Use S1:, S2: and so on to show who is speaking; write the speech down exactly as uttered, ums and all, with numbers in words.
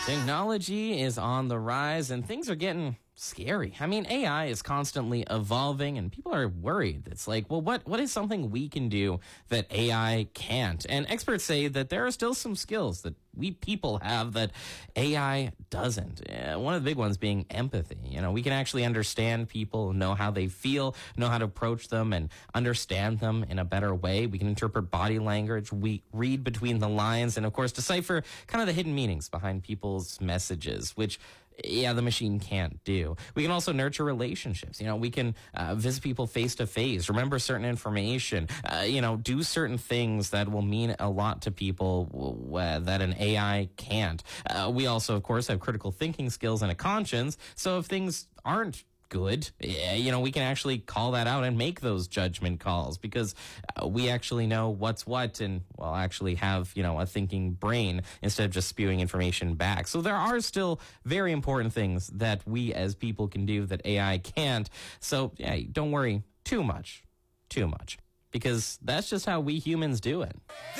S1: Technology is on the rise and things are getting scary. I mean, A I is constantly evolving and people are worried. It's like, well, what, what is something we can do that A I can't? And experts say that there are still some skills that we people have that A I doesn't. Uh, one of the big ones being empathy. You know, we can actually understand people, know how they feel, know how to approach them and understand them in a better way. We can interpret body language. We read between the lines and, of course, decipher kind of the hidden meanings behind people's messages, which yeah, the machine can't do. We can also nurture relationships. You know, we can uh, visit people face to face, remember certain information, uh, you know, do certain things that will mean a lot to people uh, that an A I can't. Uh, we also, of course, have critical thinking skills and a conscience. So if things aren't good, you know, we can actually call that out and make those judgment calls because uh, we actually know what's what and, well, actually have, you know, a thinking brain instead of just spewing information back. So there are still very important things that we as people can do that A I can't. So, yeah, don't worry too much, too much, because that's just how we humans do it.